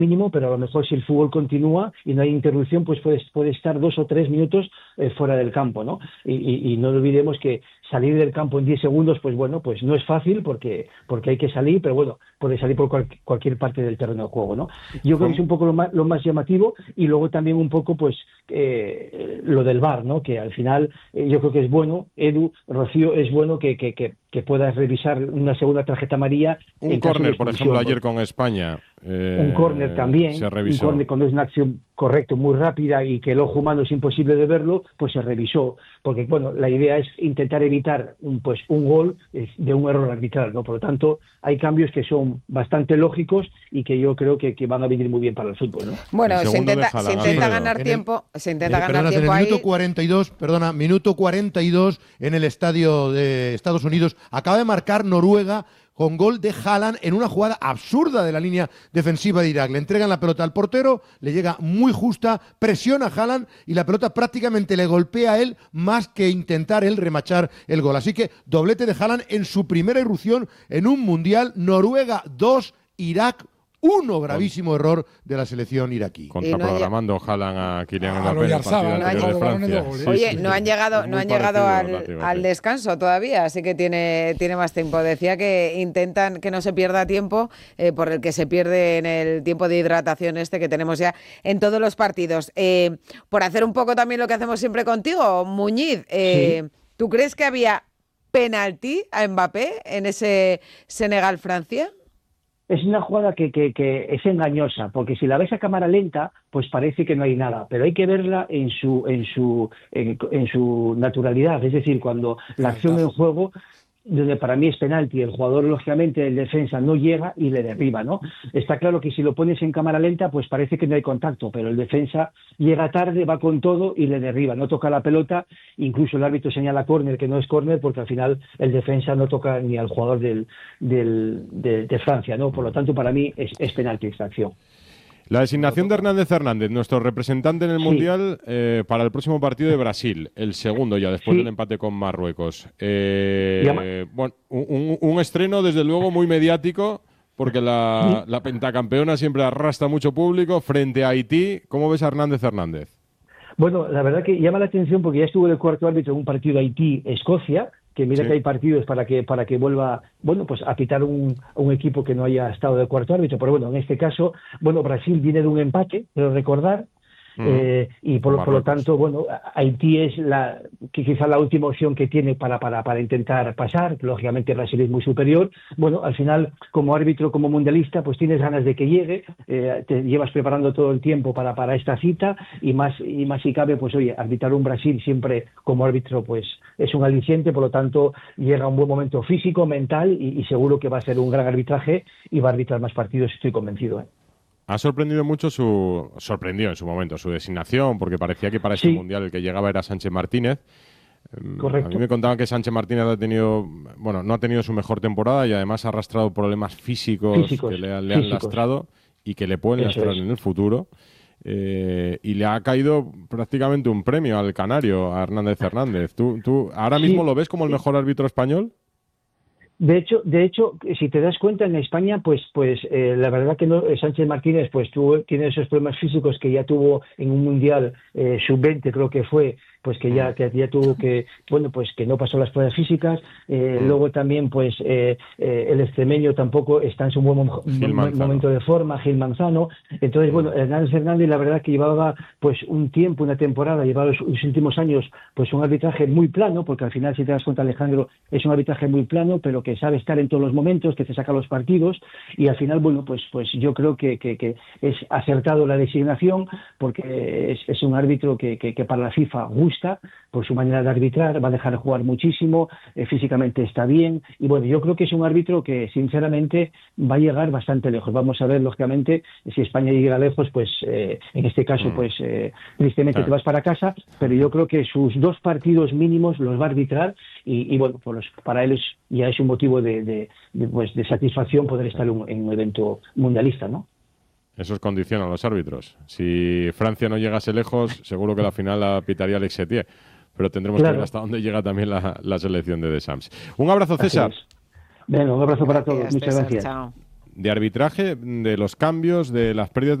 mínimo, pero a lo mejor si el fútbol continúa y no hay interrupción, pues puede estar 2 o 3 minutos fuera del campo, ¿no? Y no olvidemos que salir del campo en 10 segundos, pues bueno, pues no es fácil porque hay que salir, pero bueno, puede salir por cualquier parte del terreno de juego, ¿no? Yo creo que es un poco lo más llamativo, y luego también un poco, pues, lo del VAR, ¿no? Que al final yo creo que es bueno, Edu, Rocío, es bueno que puedas revisar una segunda tarjeta amarilla un en caso de córner, por ejemplo, expulsión. ayer con España. Un córner también, Se un revisó. córner cuando es una acción correcta, muy rápida y que el ojo humano es imposible de verlo, pues se revisó, porque bueno, la idea es intentar evitar un gol de un error arbitral, ¿no? Por lo tanto, hay cambios que son bastante lógicos y que yo creo que van a venir muy bien para el fútbol, ¿no? Bueno, El se segundo de intenta Haaland, ganar tiempo, en el minuto 42, minuto 42 en el estadio de Estados Unidos, acaba de marcar Noruega con gol de Haaland en una jugada absurda de la línea defensiva de Irak. Le entregan la pelota al portero, le llega muy justa, presiona a Haaland y la pelota prácticamente le golpea a él más que intentar él remachar el gol. Así que doblete de Haaland en su primera irrupción en un mundial. Noruega 2, Irak 1, gravísimo error de la selección iraquí. Contraprogramando Haaland a Kylian Mbappé en el partido de Francia. Oye, no han llegado al descanso todavía, así que tiene más tiempo. Decía que intentan que no se pierda tiempo, por el que se pierde en el tiempo de hidratación que tenemos ya en todos los partidos. Por hacer un poco también lo que hacemos siempre contigo, Muñiz, sí. ¿Tú crees que había penalti a Mbappé en ese Senegal-Francia? Es una jugada que es engañosa, porque si la ves a cámara lenta, pues parece que no hay nada, pero hay que verla en su naturalidad, es decir, cuando la acción en juego, donde para mí es penalti, el jugador, lógicamente, el defensa no llega y le derriba, ¿no? Está claro que si lo pones en cámara lenta, pues parece que no hay contacto, pero el defensa llega tarde, va con todo y le derriba, no toca la pelota, incluso el árbitro señala córner, que no es córner, porque al final el defensa no toca ni al jugador de Francia, ¿no? Por lo tanto, para mí es penalti esta acción. La designación de Hernández, nuestro representante en el Mundial, para el próximo partido de Brasil, el segundo ya, después del empate con Marruecos. Bueno, un estreno, desde luego, muy mediático, porque la pentacampeona siempre arrastra mucho público frente a Haití. ¿Cómo ves a Hernández? Bueno, la verdad que llama la atención porque ya estuvo de cuarto árbitro en un partido de Haití-Escocia, que mira que hay partidos para que vuelva, bueno, pues a pitar un equipo que no haya estado de cuarto árbitro, pero bueno, en este caso, bueno, Brasil viene de un empate, quiero recordar, y por lo tanto, bueno, Haití es quizá la última opción que tiene para intentar pasar. Lógicamente Brasil es muy superior. Bueno, al final, como árbitro, como mundialista, pues tienes ganas de que llegue, te llevas preparando todo el tiempo para esta cita, y más si cabe, pues oye, arbitrar un Brasil siempre como árbitro, pues es un aliciente. Por lo tanto, llega un buen momento físico, mental, y seguro que va a ser un gran arbitraje y va a arbitrar más partidos, estoy convencido. Ha sorprendido mucho sorprendió en su momento su designación, porque parecía que para este Mundial el que llegaba era Sánchez Martínez. Correcto. A mí me contaban que Sánchez Martínez no ha tenido su mejor temporada y además ha arrastrado problemas físicos que le han lastrado y que le pueden lastrar en el futuro. Y le ha caído prácticamente un premio al canario, a Hernández. ¿Tú ahora mismo lo ves como el mejor árbitro español? De hecho, si te das cuenta, en España, pues la verdad que no, Sánchez Martínez pues tiene esos problemas físicos que ya tuvo en un Mundial sub-20, creo que fue, pues que ya tuvo que, bueno, pues que no pasó las pruebas físicas. Luego también, pues el extremeño tampoco está en su buen momento de forma, Gil Manzano. Entonces, bueno, Hernández, la verdad que llevaba pues un tiempo, una temporada, llevaba los últimos años pues un arbitraje muy plano, porque al final, si te das cuenta, Alejandro, es un arbitraje muy plano, pero que sabe estar en todos los momentos, que te saca los partidos, y al final, bueno, pues yo creo que es acertado la designación, porque es un árbitro que para la FIFA gusta por su manera de arbitrar, va a dejar jugar muchísimo, físicamente está bien, y bueno, yo creo que es un árbitro que sinceramente va a llegar bastante lejos. Vamos a ver, lógicamente, si España llega lejos, pues en este caso, pues tristemente te vas para casa, pero yo creo que sus 2 partidos mínimos los va a arbitrar, y bueno, pues para él ya es un motivo de satisfacción poder estar en un evento mundialista, ¿no? Eso condiciona a los árbitros. Si Francia no llegase lejos, seguro que la final la pitaría Alex Setier. Pero tendremos que ver hasta dónde llega también la selección de Deschamps. Un abrazo, César. Venga, un abrazo para todos. Muchas gracias. Chao. de arbitraje, de los cambios, de las pérdidas